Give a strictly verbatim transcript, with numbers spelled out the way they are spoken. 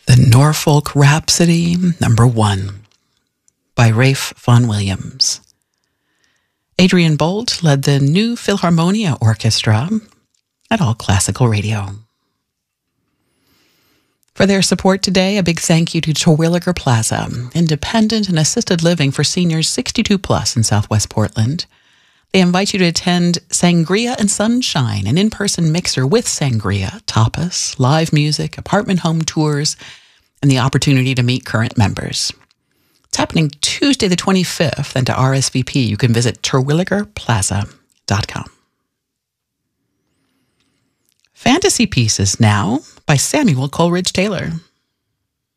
The Norfolk Rhapsody, number one, by Ralph Vaughan Williams. Adrian Bolt led the New Philharmonia Orchestra at All Classical Radio. For their support today, a big thank you to Terwilliger Plaza, independent and assisted living for seniors sixty-two plus in Southwest Portland. They invite you to attend Sangria and Sunshine, an in-person mixer with sangria, tapas, live music, apartment home tours, and the opportunity to meet current members. It's happening Tuesday the twenty-fifth, and to R S V P, you can visit terwilliger plaza dot com. Fantasy Pieces now by Samuel Coleridge Taylor.